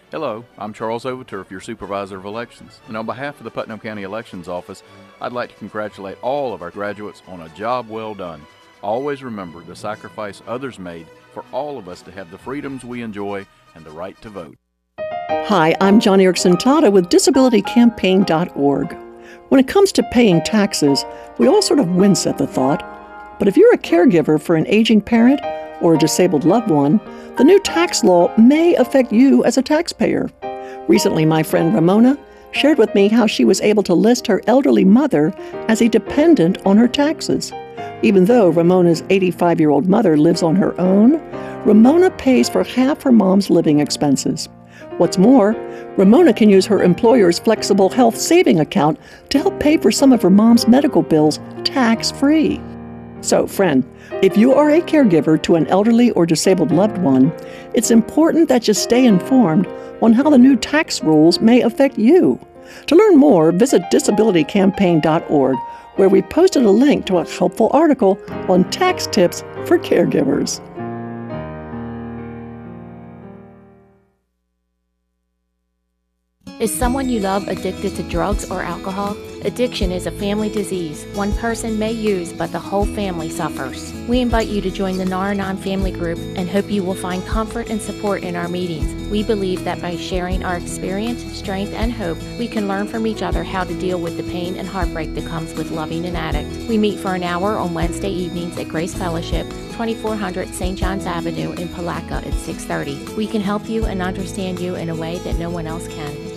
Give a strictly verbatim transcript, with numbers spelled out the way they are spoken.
Hello, I'm Charles Overturf, your Supervisor of Elections, and on behalf of the Putnam County Elections Office, I'd like to congratulate all of our graduates on a job well done. Always remember the sacrifice others made for all of us to have the freedoms we enjoy and the right to vote. Hi, I'm John Erickson Tata with disability campaign dot org. When it comes to paying taxes, we all sort of wince at the thought. But if you're a caregiver for an aging parent or a disabled loved one, the new tax law may affect you as a taxpayer. Recently, my friend Ramona shared with me how she was able to list her elderly mother as a dependent on her taxes. Even though Ramona's eighty-five-year-old mother lives on her own, Ramona pays for half her mom's living expenses. What's more, Ramona can use her employer's flexible health saving account to help pay for some of her mom's medical bills tax-free. So, friend, if you are a caregiver to an elderly or disabled loved one, it's important that you stay informed on how the new tax rules may affect you. To learn more, visit disability campaign dot org, where we posted a link to a helpful article on tax tips for caregivers. Is someone you love addicted to drugs or alcohol? Addiction is a family disease. One person may use, but the whole family suffers. We invite you to join the Nar-Anon family group and hope you will find comfort and support in our meetings. We believe that by sharing our experience, strength, and hope, we can learn from each other how to deal with the pain and heartbreak that comes with loving an addict. We meet for an hour on Wednesday evenings at Grace Fellowship, twenty-four hundred Saint John's Avenue in Palatka at six thirty. We can help you and understand you in a way that no one else can.